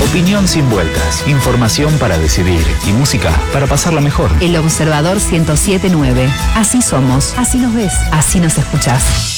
Opinión sin vueltas, información para decidir y música para pasarla mejor. El Observador 107.9. Así somos, así nos ves, así nos escuchás.